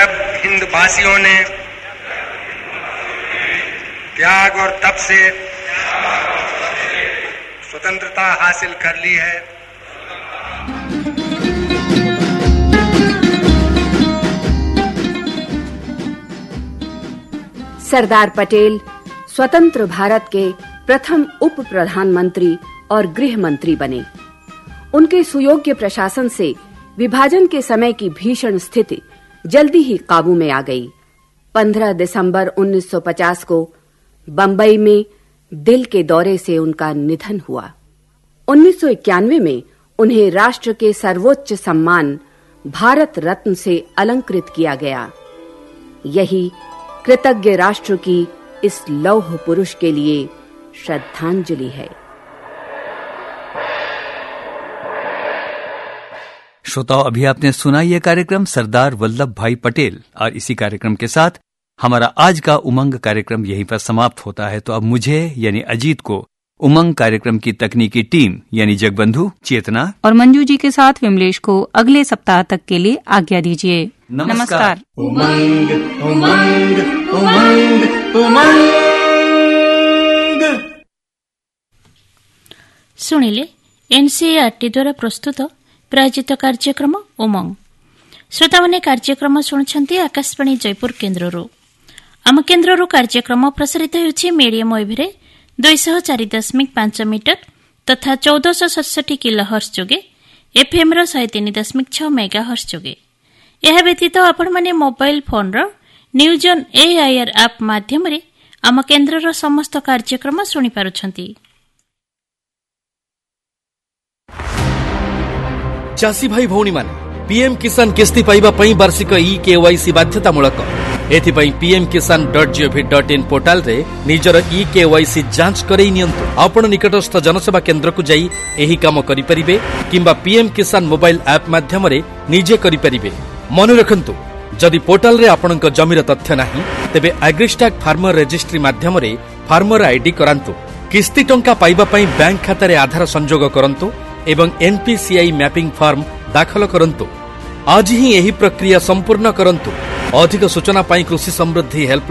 जब हिंदवासियों ने त्याग और तप से स्वतंत्रता हासिल कर ली है, सरदार पटेल स्वतंत्र भारत के प्रथम उप प्रधानमंत्री और गृह मंत्री बने। उनके सुयोग्य प्रशासन से विभाजन के समय की भीषण स्थिति जल्दी ही काबू में आ गई। 15 दिसंबर 1950 को बंबई में दिल के दौरे से उनका निधन हुआ। 1991 में उन्हें राष्ट्र के सर्वोच्च सम्मान भारत रत्न से अलंकृत किया गया। यही कृतज्ञ राष्ट्र की इस लौह पुरुष के लिए श्रद्धांजलि है। श्रोताओं, अभी आपने सुना यह कार्यक्रम सरदार वल्लभ भाई पटेल, और इसी कार्यक्रम के साथ हमारा आज का उमंग कार्यक्रम यहीं पर समाप्त होता है। तो अब मुझे यानी अजीत को उमंग कार्यक्रम की तकनीकी टीम यानी जगबंधु, चेतना और मंजू जी के साथ विमलेश को अगले सप्ताह तक के लिए आज्ञा दीजिए। नमस्कार। उमंग उमंग उमंग उमंग। शुणिले एनसीईआरटी द्वारा प्रस्तुत प्रायोजित कार्यक्रम उमंग। श्रोता मैंने कार्यक्रम शुणुछंती आकाशवाणी जयपुर केन्द्ररू। आम केन्द्ररू कार्यक्रम प्रसारित होछि मीडियम वेव 204.5 मीटर तथा 1467 किलोहर्ट्ज जोगे, एफएम 103.6 मेगाहर्ट्ज जोगे। यह व्यतीत आपण माने mobile phone row news on AIR app माध्यम रे आम केन्द्रर समस्त कार्यक्रम शुनि पारुछंती। चासी भाई भौणी माने पीएम किसान किस्ती पाइबा पई वार्षिक ई-केवाईसी बाध्यतामूलक। एथिपई pmkisan.gov.in पोर्टाल रे निजर ई-केवाईसी जांच करई नियंतु। आपण निकटस्थ जनसेवा केंद्र को जाई एही काम करि परिबे किंबा पीएम किसान मोबाइल ऐप माध्यम रे निजे करि परिबे। मन रखंतु, जदि पोर्टाल रे आपणक जमीर तथ्य नाही तेबे एग्रीस्टैक फार्मर रजिस्ट्री माध्यम रे फार्मर आईडी करांतु। किस्ती टंका पाइबा पई बैंक खाता रे आधार संजोग करंतु एवं एनपीसीआई मैपिंग फॉर्म दाखल करंतु। आज ही एही प्रक्रिया संपूर्ण करंतु। अधिक सूचना पाई कृषि समृद्धि हेल्प